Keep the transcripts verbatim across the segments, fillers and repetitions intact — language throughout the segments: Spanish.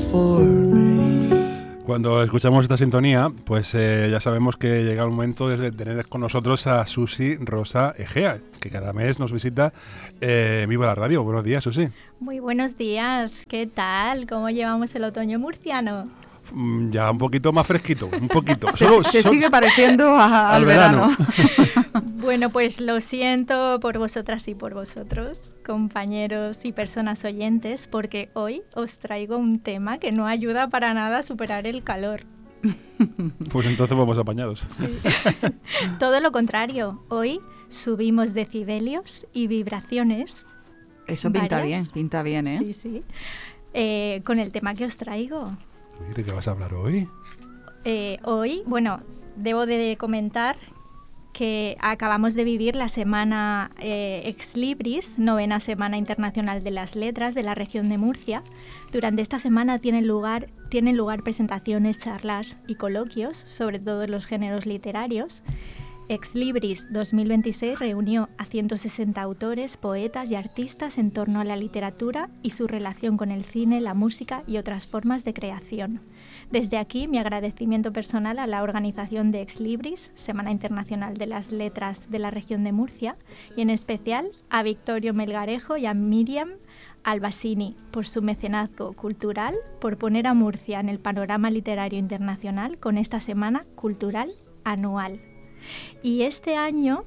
for me. Cuando escuchamos esta sintonía, pues eh, ya sabemos que llega el momento de tener con nosotros a Susi Rosa Egea, que cada mes nos visita eh, en Viva la Radio. Buenos días, Susi. Muy buenos días, ¿qué tal? ¿Cómo llevamos el otoño murciano? Mm, ya un poquito más fresquito, un poquito. Se, Solo, se solo, sigue pareciendo a, al, al verano. verano. Bueno, pues lo siento por vosotras y por vosotros, compañeros y personas oyentes, porque hoy os traigo un tema que no ayuda para nada a superar el calor. Pues entonces vamos apañados. Sí. Todo lo contrario, hoy subimos decibelios y vibraciones. Eso pinta varias. bien, pinta bien, ¿eh? Sí, sí. Eh, con el tema que os traigo. ¿De qué vas a hablar hoy? Eh, hoy, bueno, debo de comentar que acabamos de vivir la semana eh, Ex Libris, novena Semana Internacional de las Letras de la región de Murcia. Durante esta semana tienen lugar, tienen lugar presentaciones, charlas y coloquios sobre todos los géneros literarios. Ex Libris dos mil veintiséis reunió a ciento sesenta autores, poetas y artistas en torno a la literatura y su relación con el cine, la música y otras formas de creación. Desde aquí, mi agradecimiento personal a la organización de Ex Libris, Semana Internacional de las Letras de la región de Murcia, y en especial a Victorio Melgarejo y a Miriam Albasini por su mecenazgo cultural, por poner a Murcia en el panorama literario internacional con esta Semana Cultural anual. Y este año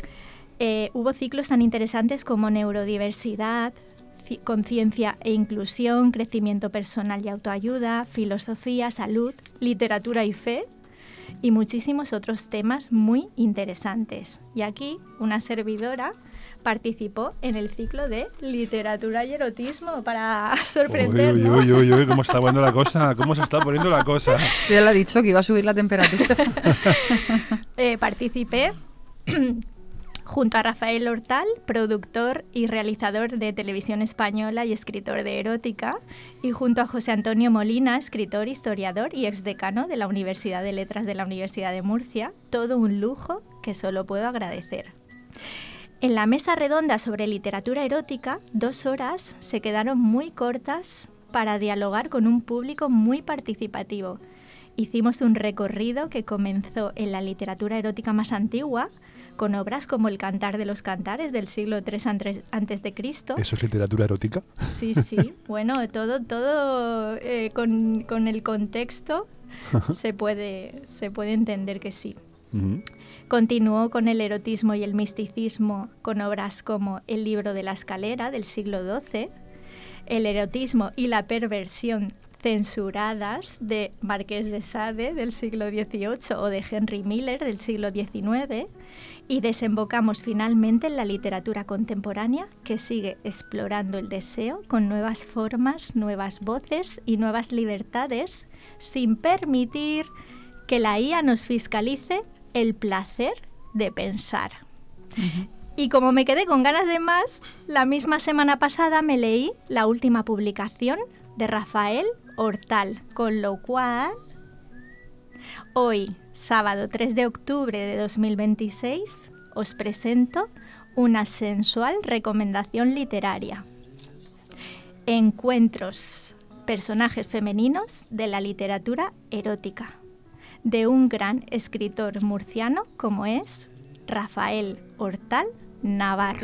eh, hubo ciclos tan interesantes como neurodiversidad, ci- conciencia e inclusión, crecimiento personal y autoayuda, filosofía, salud, literatura y fe, y muchísimos otros temas muy interesantes. Y aquí una servidora participó en el ciclo de literatura y erotismo para sorprendernos. Uy, uy, uy, uy, cómo está poniendo la cosa, cómo se está poniendo la cosa. Ya le ha dicho que iba a subir la temperatura. eh, participé junto a Rafael Hortal, productor y realizador de televisión española y escritor de erótica, y junto a José Antonio Molina, escritor, historiador y exdecano de la Universidad de Letras de la Universidad de Murcia. Todo un lujo que solo puedo agradecer. En la mesa redonda sobre literatura erótica, dos horas se quedaron muy cortas para dialogar con un público muy participativo. Hicimos un recorrido que comenzó en la literatura erótica más antigua, con obras como El Cantar de los Cantares del siglo tres antes de Cristo. ¿Eso es literatura erótica? Sí, sí. Bueno, todo, todo eh, con, con el contexto se puede, se puede entender que sí. Uh-huh. Continuó con el erotismo y el misticismo con obras como El libro de la escalera del siglo doce, El erotismo y la perversión censuradas de Marqués de Sade del siglo dieciocho o de Henry Miller del siglo diecinueve, y desembocamos finalmente en la literatura contemporánea que sigue explorando el deseo con nuevas formas, nuevas voces y nuevas libertades, sin permitir que la I A nos fiscalice el placer de pensar. Uh-huh. Y como me quedé con ganas de más, la misma semana pasada me leí la última publicación de Rafael Hortal, con lo cual hoy, sábado tres de octubre de dos mil veintiséis, os presento una sensual recomendación literaria. Encuentros, personajes femeninos de la literatura erótica, de un gran escritor murciano como es Rafael Hortal Navarro.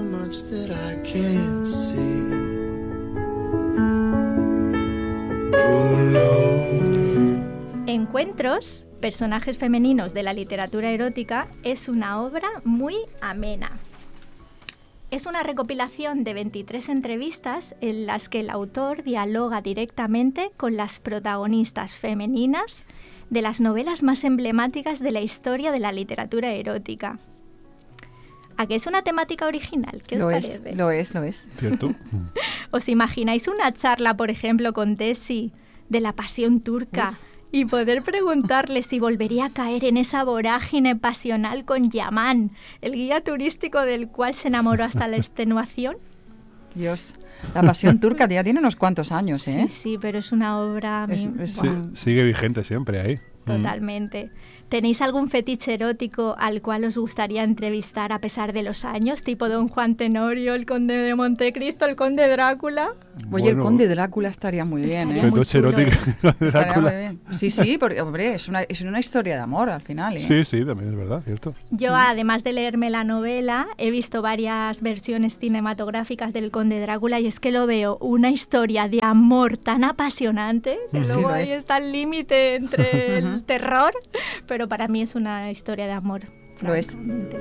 Encuentros, personajes femeninos de la literatura erótica, es una obra muy amena. Es una recopilación de veintitrés entrevistas en las que el autor dialoga directamente con las protagonistas femeninas de las novelas más emblemáticas de la historia de la literatura erótica. ¿A qué es una temática original? ¿Qué os lo parece? Es, lo es, lo es. ¿Cierto? ¿Os imagináis una charla, por ejemplo, con Desi de la pasión turca Uf. y poder preguntarle si volvería a caer en esa vorágine pasional con Yaman, el guía turístico del cual se enamoró hasta la extenuación? Dios, la pasión turca ya tiene unos cuantos años, ¿eh? Sí, sí, pero es una obra... Es, mi... es, wow. sí, sigue vigente siempre ahí. Totalmente. ¿Tenéis algún fetiche erótico al cual os gustaría entrevistar a pesar de los años? Tipo Don Juan Tenorio, el Conde de Montecristo, el Conde Drácula. Oye, Bueno, el Conde Drácula estaría muy bien, estaría ¿eh? muy Fetiche chulo. erótico de Estaría muy Drácula. bien. Sí, sí, porque, hombre, es una, es una historia de amor al final, ¿eh? Sí, sí, también es verdad, cierto. Yo, además de leerme la novela, he visto varias versiones cinematográficas del Conde Drácula y es que lo veo una historia de amor tan apasionante que Sí, luego lo ahí es. está el límite entre el terror, pero para mí es una historia de amor. Lo es. francamente.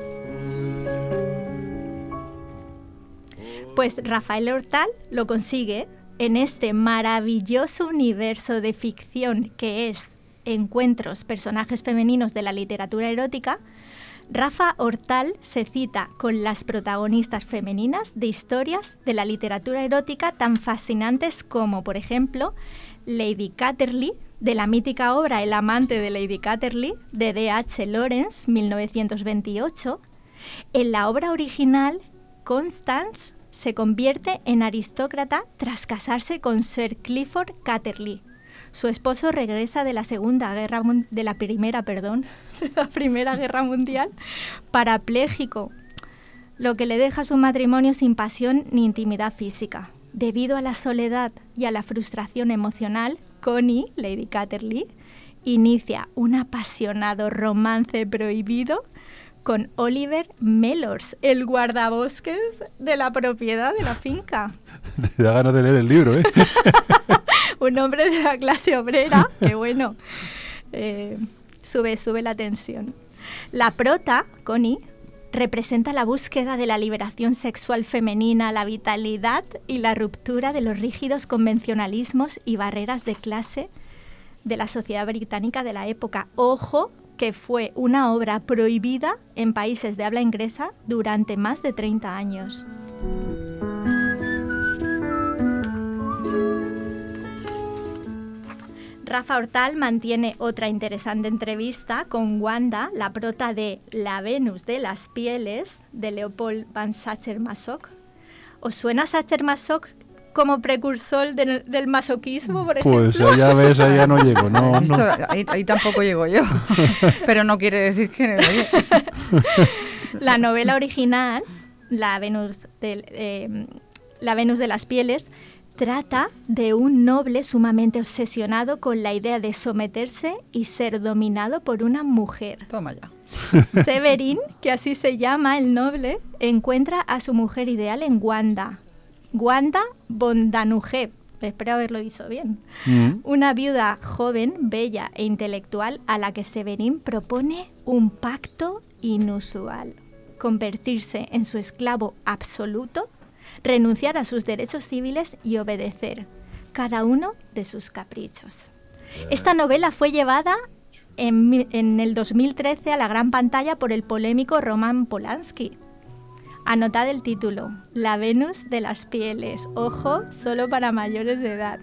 Pues Rafael Hortal lo consigue en este maravilloso universo de ficción que es Encuentros, personajes femeninos de la literatura erótica. Rafa Hortal se cita con las protagonistas femeninas de historias de la literatura erótica tan fascinantes como, por ejemplo, Lady Catterley, de la mítica obra El amante de Lady Catterley, de D H Lawrence, mil novecientos veintiocho. En la obra original, Constance se convierte en aristócrata tras casarse con Sir Clifford Catterley. Su esposo regresa de la Segunda Guerra Mun- de la Primera, perdón, de la Primera Guerra Mundial, parapléjico, lo que le deja su matrimonio sin pasión ni intimidad física. Debido a la soledad y a la frustración emocional, Connie, Lady Catterley, inicia un apasionado romance prohibido con Oliver Mellors, el guardabosques de la propiedad de la finca. Te da ganas de leer el libro, ¿eh? Un hombre de la clase obrera, que bueno, eh, sube, sube la tensión. La prota, Connie, representa la búsqueda de la liberación sexual femenina, la vitalidad y la ruptura de los rígidos convencionalismos y barreras de clase de la sociedad británica de la época. Ojo, que fue una obra prohibida en países de habla inglesa durante más de treinta años. Rafa Hortal mantiene otra interesante entrevista con Wanda, la prota de La Venus de las Pieles, de Leopold van Sacher-Masoch. ¿Os suena Sacher-Masoch como precursor del, del masoquismo, por ejemplo? Pues allá ves, allá no llego, no, Esto, no. ahí, ahí tampoco llego yo, pero no quiere decir que... Oye, La novela original, La Venus, del, eh, La Venus de las Pieles, trata de un noble sumamente obsesionado con la idea de someterse y ser dominado por una mujer. toma ya. Severin, que así se llama el noble, encuentra a su mujer ideal en Wanda. Wanda von Danuheb, espero haberlo dicho bien. Mm. Una viuda joven, bella e intelectual a la que Severin propone un pacto inusual. Convertirse en su esclavo absoluto, renunciar a sus derechos civiles y obedecer cada uno de sus caprichos. Esta novela fue llevada en, mi- en el dos mil trece a la gran pantalla por el polémico Roman Polanski. Anotad el título, La Venus de las Pieles. Ojo, solo para mayores de edad.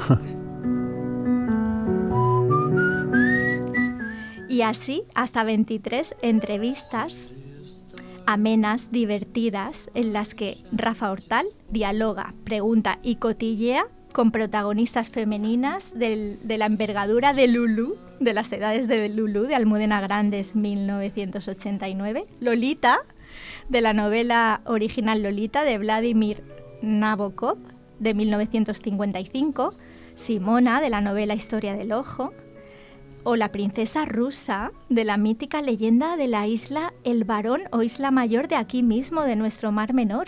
Y así hasta veintitrés entrevistas amenas, divertidas, en las que Rafa Hortal dialoga, pregunta y cotillea con protagonistas femeninas del- de la envergadura de Lulú, de las edades de Lulú, de Almudena Grandes, mil novecientos ochenta y nueve, Lolita, de la novela original Lolita, de Vladimir Nabokov, de mil novecientos cincuenta y cinco, Simona, de la novela Historia del Ojo, o la princesa rusa, de la mítica leyenda de la isla El Barón o Isla Mayor de aquí mismo, de nuestro Mar Menor.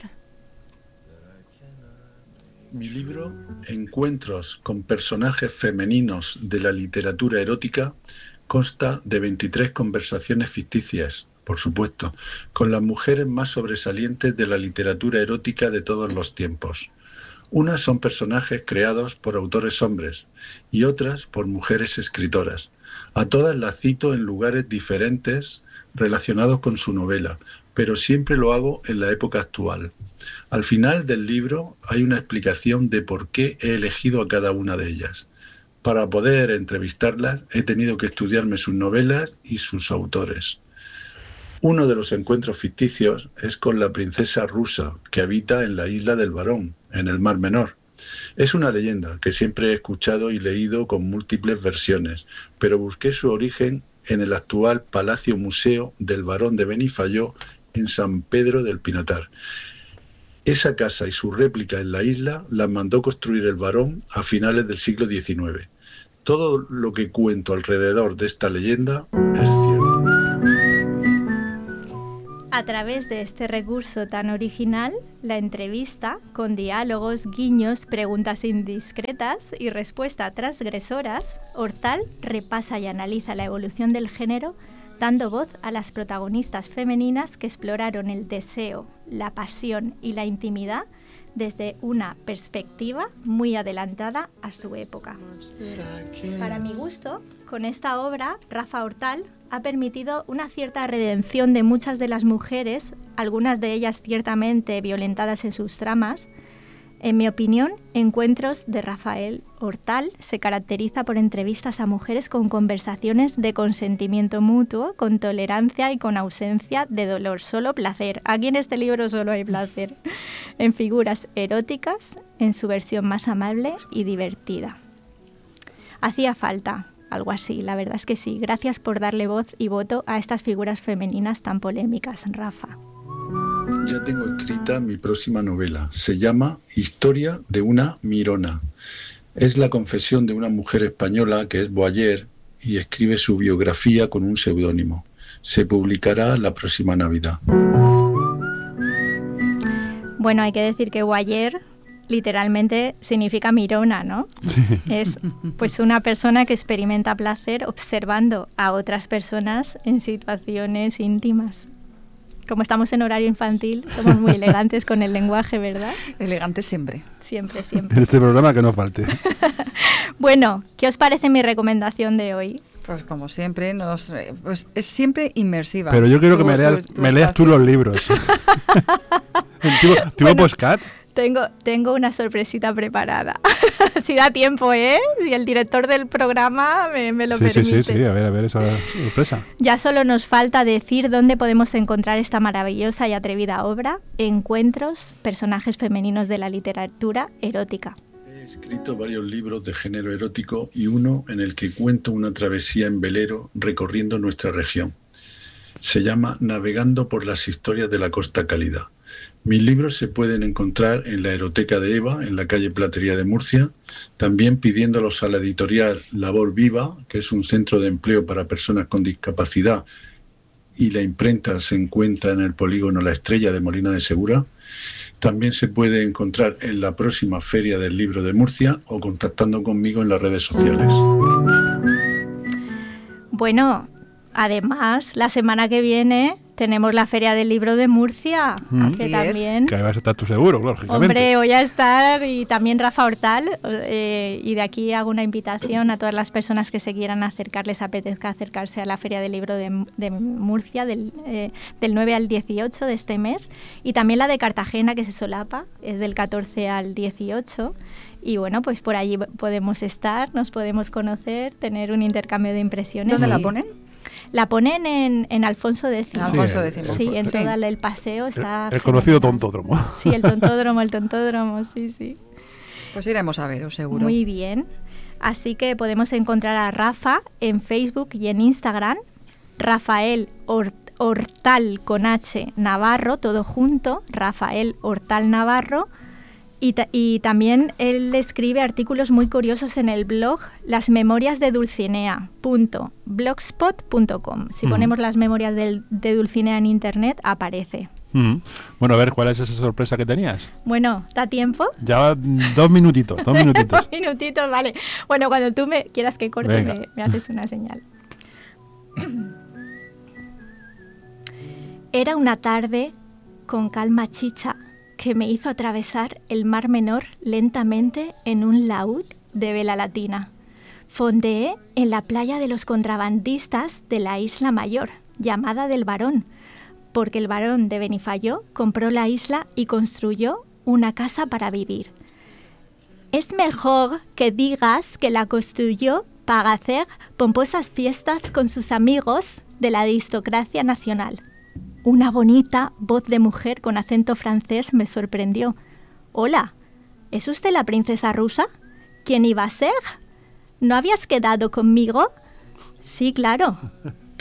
Mi libro, Encuentros con personajes femeninos de la literatura erótica, consta de veintitrés conversaciones ficticias, por supuesto, con las mujeres más sobresalientes de la literatura erótica de todos los tiempos. Unas son personajes creados por autores hombres y otras por mujeres escritoras. A todas las cito en lugares diferentes relacionados con su novela, pero siempre lo hago en la época actual. Al final del libro hay una explicación de por qué he elegido a cada una de ellas. Para poder entrevistarlas he tenido que estudiarme sus novelas y sus autores. Uno de los encuentros ficticios es con la princesa rusa que habita en la isla del Barón, en el Mar Menor. Es una leyenda que siempre he escuchado y leído con múltiples versiones, pero busqué su origen en el actual Palacio Museo del Barón de Benifayó en San Pedro del Pinatar. Esa casa y su réplica en la isla las mandó construir el barón a finales del siglo diecinueve. Todo lo que cuento alrededor de esta leyenda es cierto. A través de este recurso tan original, la entrevista, con diálogos, guiños, preguntas indiscretas y respuestas transgresoras, Hortal repasa y analiza la evolución del género, dando voz a las protagonistas femeninas que exploraron el deseo, la pasión y la intimidad desde una perspectiva muy adelantada a su época. Para mi gusto, con esta obra, Rafa Hortal ha permitido una cierta redención de muchas de las mujeres, algunas de ellas ciertamente violentadas en sus tramas. En mi opinión, Encuentros de Rafael Hortal se caracteriza por entrevistas a mujeres con conversaciones de consentimiento mutuo, con tolerancia y con ausencia de dolor, solo placer. Aquí en este libro solo hay placer. En figuras eróticas, en su versión más amable y divertida. Hacía falta algo así, la verdad es que sí. Gracias por darle voz y voto a estas figuras femeninas tan polémicas, Rafa. Ya tengo escrita mi próxima novela. Se llama Historia de una Mirona. Es la confesión de una mujer española que es Boyer y escribe su biografía con un seudónimo. Se publicará la próxima Navidad. Bueno, hay que decir que Boyer literalmente significa mirona, ¿no? Sí. Es pues una persona que experimenta placer observando a otras personas en situaciones íntimas. Como estamos en horario infantil, somos muy elegantes con el lenguaje, ¿verdad? Elegantes siempre. Siempre, siempre. En este programa que no falte. Bueno, ¿qué os parece mi recomendación de hoy? Pues como siempre, nos, pues es siempre inmersiva. Pero yo quiero que Tú- me leas, tú- tú me leas espacio. tú los libros. ¿Tipo, tipo Bueno. postcat? Tengo, tengo una sorpresita preparada. Si da tiempo, ¿eh? Si el director del programa me, me lo Sí, sí, permite. sí, sí, a ver, a ver esa sorpresa. Ya solo nos falta decir dónde podemos encontrar esta maravillosa y atrevida obra, Encuentros, personajes femeninos de la literatura erótica. He escrito varios libros de género erótico y uno en el que cuento una travesía en velero recorriendo nuestra región. Se llama Navegando por las historias de la Costa Cálida. Mis libros se pueden encontrar en la Eroteca de Eva, en la calle Platería de Murcia, también pidiéndolos a la editorial Labor Viva, que es un centro de empleo para personas con discapacidad, y la imprenta se encuentra en el polígono La Estrella de Molina de Segura. También se puede encontrar en la próxima Feria del Libro de Murcia o contactando conmigo en las redes sociales. Bueno, además, la semana que viene tenemos la Feria del Libro de Murcia, Mm. que Así es. también... Que ahí vas a estar tú seguro, lógicamente. Hombre, voy a estar y también Rafa Hortal eh, y de aquí hago una invitación a todas las personas que se quieran acercar, les apetezca acercarse a la Feria del Libro de, de Murcia del, eh, del nueve al dieciocho de este mes y también la de Cartagena que se solapa, es del catorce al dieciocho y bueno, pues por allí podemos estar, nos podemos conocer, tener un intercambio de impresiones. ¿Dónde y- la ponen? La ponen en, en Alfonso X. En Alfonso Sí, X. Sí, en Sí. todo el paseo está... El, el conocido fenomenal. tontódromo. Sí, el tontódromo, el tontódromo, sí, sí. Pues iremos a veros, seguro. Muy bien. Así que podemos encontrar a Rafa en Facebook y en Instagram. Rafael Hort- Hortal con H Navarro, todo junto. Rafael Hortal Navarro. Y, ta- y también él escribe artículos muy curiosos en el blog Las Memorias de Dulcinea punto blogspot punto com. Si Ujú. ponemos las memorias del- de Dulcinea en internet, aparece. Mm. Bueno, a ver, ¿cuál es esa sorpresa que tenías? Bueno, ¿da tiempo? Ya mm, dos minutitos, dos minutitos. Dos minutitos, vale. Bueno, cuando tú me quieras que corte, Venga. me, me haces una señal. Era una tarde con calma chicha que me hizo atravesar el Mar Menor lentamente en un laúd de vela latina. Fondeé en la playa de los contrabandistas de la Isla Mayor, llamada del Barón, porque el barón de Benifayó compró la isla y construyó una casa para vivir. Es mejor que digas que la construyó para hacer pomposas fiestas con sus amigos de la aristocracia nacional. Una bonita voz de mujer con acento francés me sorprendió. Hola, ¿es usted la princesa rusa? ¿Quién iba a ser? ¿No habías quedado conmigo? Sí, claro.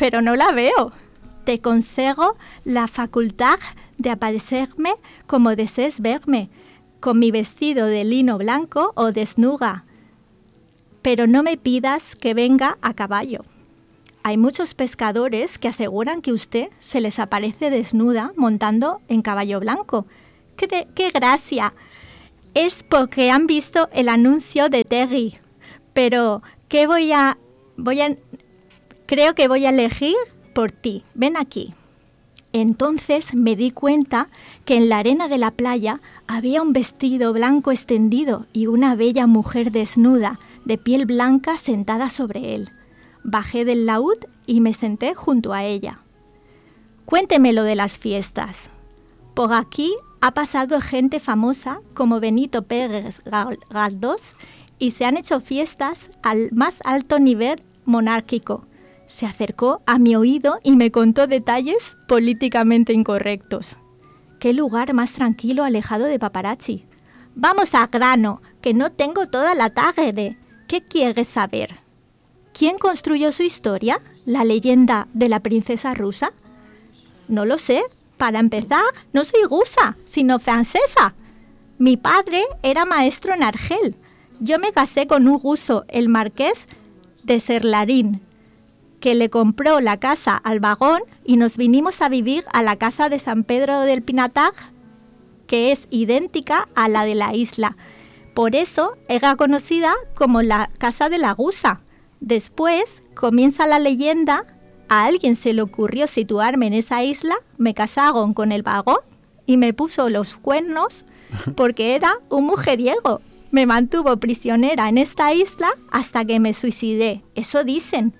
pero no la veo. Te concedo la facultad de aparecerme como desees verme, con mi vestido de lino blanco o desnuda, pero no me pidas que venga a caballo. Hay muchos pescadores que aseguran que usted se les aparece desnuda montando en caballo blanco. ¡Qué, qué gracia! Es porque han visto el anuncio de Terry. Pero, ¿qué voy a...? Voy a... Creo que voy a elegir por ti. Ven aquí. Entonces me di cuenta que en la arena de la playa había un vestido blanco extendido y una bella mujer desnuda, de piel blanca, sentada sobre él. Bajé del laúd y me senté junto a ella. Cuénteme lo de las fiestas. Por aquí ha pasado gente famosa como Benito Pérez Galdós y se han hecho fiestas al más alto nivel monárquico. Se acercó a mi oído y me contó detalles políticamente incorrectos. ¡Qué lugar más tranquilo, alejado de paparazzi! Vamos al grano, que no tengo toda la tarde. ¿Qué quieres saber? ¿Quién construyó su historia? ¿La leyenda de la princesa rusa? No lo sé. Para empezar, no soy rusa, sino francesa. Mi padre era maestro en Argel. Yo me casé con un ruso, el marqués de Serlarín, que le compró la casa al vagón y nos vinimos a vivir a la casa de San Pedro del Pinatar, que es idéntica a la de la isla. Por eso era conocida como la casa de la rusa. Después comienza la leyenda, a alguien se le ocurrió situarme en esa isla, me casaron con el vagón y me puso los cuernos porque era un mujeriego. Me mantuvo prisionera en esta isla hasta que me suicidé. Eso dicen.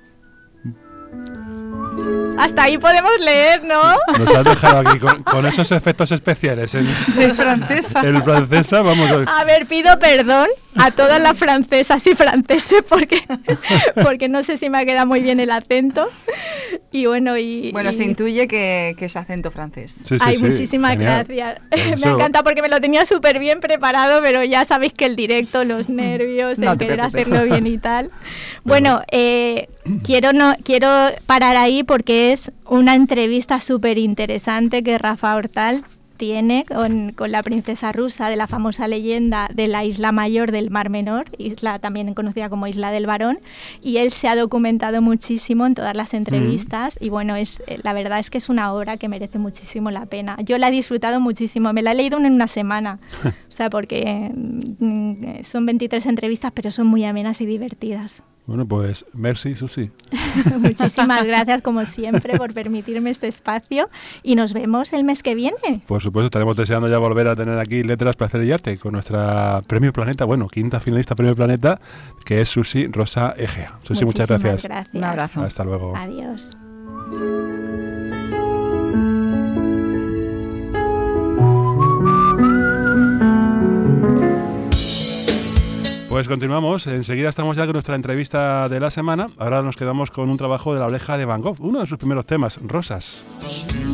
Hasta ahí podemos leer, ¿no? Nos has dejado aquí con, con esos efectos especiales. En, en francesa. En francesa, vamos a... A ver, pido perdón a todas las francesas y franceses porque, porque no sé si me ha quedado muy bien el acento. Y bueno, y... Bueno, y... se intuye que, que es acento francés. Sí, sí, Ay, sí, muchísimas genial. gracias. Eso... Me encanta porque me lo tenía súper bien preparado, pero ya sabéis que el directo, los nervios, No el te querer preocupes. hacerlo bien y tal. Bueno, eh, quiero, no, quiero parar ahí porque es una entrevista súper interesante que Rafa Hortal tiene con, con la princesa rusa de la famosa leyenda de la Isla Mayor del Mar Menor, isla también conocida como Isla del Barón, y él se ha documentado muchísimo en todas las entrevistas mm. y bueno, es la verdad es que es una obra que merece muchísimo la pena. Yo la he disfrutado muchísimo, me la he leído en una semana, o sea, porque mm, son veintitrés entrevistas, pero son muy amenas y divertidas. Bueno, pues merci, Susi. Muchísimas gracias, como siempre, por permitirme este espacio y nos vemos el mes que viene. Por supuesto, estaremos deseando ya volver a tener aquí Letras, Placer y Arte con nuestra Premio Planeta, bueno, quinta finalista Premio Planeta, que es Susi Rosa Egea. Susi, muchas gracias. gracias. Un abrazo. Hasta luego. Adiós. Pues continuamos, enseguida estamos ya con nuestra entrevista de la semana. Ahora nos quedamos con un trabajo de La Oreja de Van Gogh, uno de sus primeros temas, Rosas.